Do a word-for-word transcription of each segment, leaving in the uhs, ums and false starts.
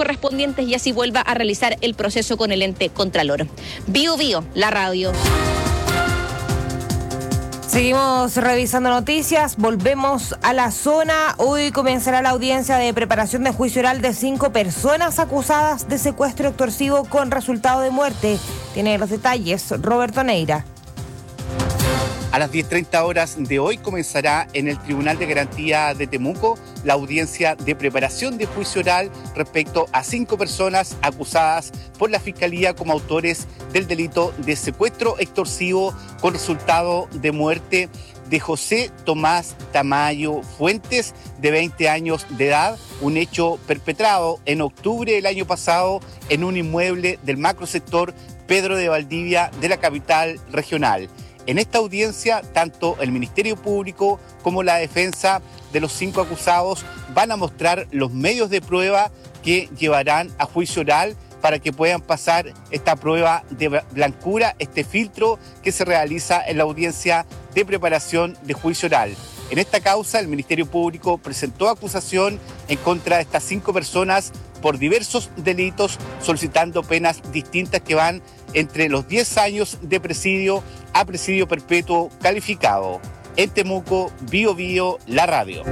correspondientes y así vuelva a realizar el proceso con el ente contralor. Bio Bio, la radio. Seguimos revisando noticias, volvemos a la zona. Hoy comenzará la audiencia de preparación de juicio oral de cinco personas acusadas de secuestro extorsivo con resultado de muerte. Tiene los detalles Roberto Neira. A las diez treinta horas de hoy comenzará en el Tribunal de Garantía de Temuco la audiencia de preparación de juicio oral respecto a cinco personas acusadas por la Fiscalía como autores del delito de secuestro extorsivo con resultado de muerte de José Tomás Tamayo Fuentes, de veinte años de edad, un hecho perpetrado en octubre del año pasado en un inmueble del macrosector Pedro de Valdivia de la capital regional. En esta audiencia, tanto el Ministerio Público como la defensa de los cinco acusados van a mostrar los medios de prueba que llevarán a juicio oral para que puedan pasar esta prueba de blancura, este filtro que se realiza en la audiencia de preparación de juicio oral. En esta causa, el Ministerio Público presentó acusación en contra de estas cinco personas por diversos delitos, solicitando penas distintas que van entre los diez años de presidio a presidio perpetuo calificado. En Temuco, Bio Bio, la radio.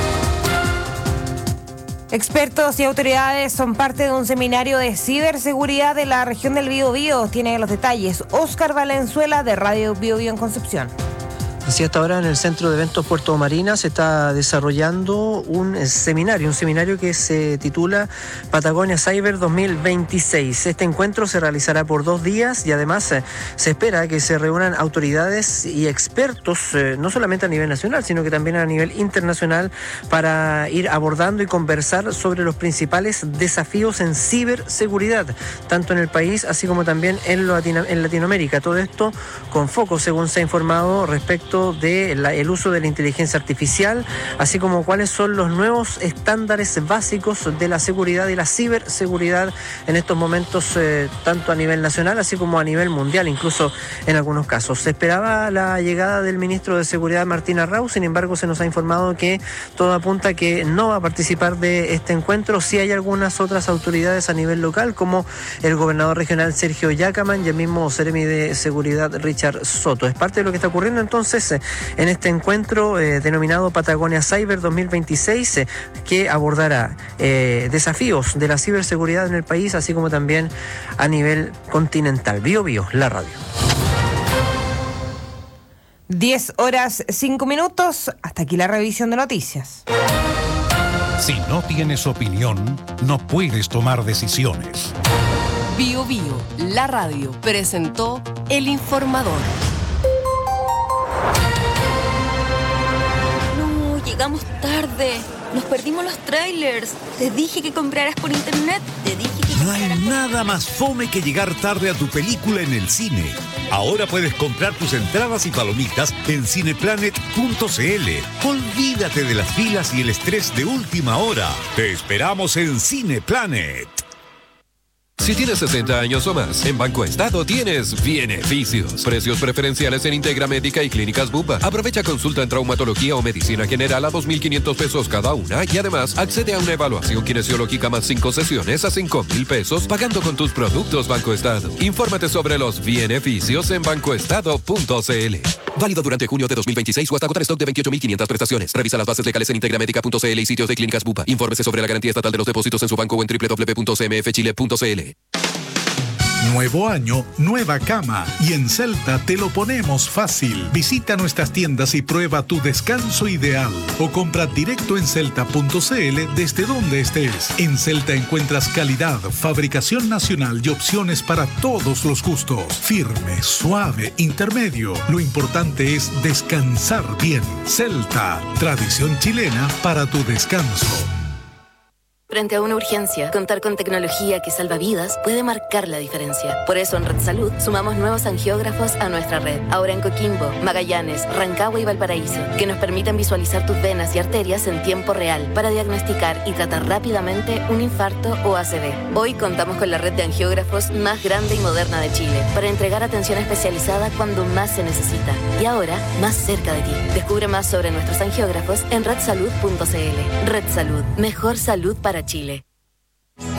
Expertos y autoridades son parte de un seminario de ciberseguridad de la región del Biobío. Tiene los detalles Óscar Valenzuela de Radio Biobío en Concepción. Así, hasta ahora en el Centro de Eventos Puerto Marina se está desarrollando un seminario, un seminario que se titula Patagonia Cyber dos mil veintiséis. Este encuentro se realizará por dos días y además eh, se espera que se reúnan autoridades y expertos, eh, no solamente a nivel nacional, sino que también a nivel internacional, para ir abordando y conversar sobre los principales desafíos en ciberseguridad, tanto en el país así como también en, Latino, en Latinoamérica. Todo esto con foco, según se ha informado, respecto del uso de la inteligencia artificial, así como cuáles son los nuevos estándares básicos de la seguridad y la ciberseguridad en estos momentos, eh, tanto a nivel nacional así como a nivel mundial, incluso en algunos casos. Se esperaba la llegada del ministro de Seguridad, Martín Arrau, sin embargo se nos ha informado que todo apunta a que no va a participar de este encuentro. Sí hay algunas otras autoridades a nivel local, como el gobernador regional Sergio Yacaman y el mismo Seremi de Seguridad Richard Soto. Es parte de lo que está ocurriendo entonces en este encuentro eh, denominado Patagonia Cyber dos mil veintiséis, eh, que abordará eh, desafíos de la ciberseguridad en el país, así como también a nivel continental. Bio Bio, la radio. diez horas cinco minutos, hasta aquí la revisión de noticias. Si no tienes opinión, no puedes tomar decisiones. Bio Bio, la radio, presentó El Informador. Llegamos tarde, nos perdimos los trailers. Te dije que compraras por internet, te dije que... No hay nada más fome que llegar tarde a tu película en el cine. Ahora puedes comprar tus entradas y palomitas en cineplanet punto cl. Olvídate de las filas y el estrés de última hora. Te esperamos en Cineplanet. Si tienes sesenta años o más, en Banco Estado tienes beneficios. Precios preferenciales en Integra Médica y Clínicas Bupa. Aprovecha consulta en traumatología o medicina general a dos mil quinientos pesos cada una y además accede a una evaluación kinesiológica más cinco sesiones a cinco mil pesos pagando con tus productos Banco Estado. Infórmate sobre los beneficios en banco estado punto cl. Válido durante junio de dos mil veintiséis o hasta agotar stock de veintiocho mil quinientas prestaciones. Revisa las bases legales en integra médica punto cl y sitios de Clínicas Bupa. Infórmese sobre la garantía estatal de los depósitos en su banco o en doble u doble u doble u punto c m f chile punto c l. Nuevo año, nueva cama. Y en Celta te lo ponemos fácil. Visita nuestras tiendas y prueba tu descanso ideal. O compra directo en celta punto cl desde donde estés. En Celta encuentras calidad, fabricación nacional y opciones para todos los gustos. Firme, suave, intermedio. Lo importante es descansar bien. Celta, tradición chilena para tu descanso. Frente a una urgencia, contar con tecnología que salva vidas puede marcar la diferencia. Por eso en Red Salud sumamos nuevos angiógrafos a nuestra red. Ahora en Coquimbo, Magallanes, Rancagua y Valparaíso, que nos permiten visualizar tus venas y arterias en tiempo real para diagnosticar y tratar rápidamente un infarto o A C V. Hoy contamos con la red de angiógrafos más grande y moderna de Chile para entregar atención especializada cuando más se necesita. Y ahora, más cerca de ti. Descubre más sobre nuestros angiógrafos en red salud punto cl. Red Salud, mejor salud para Chile.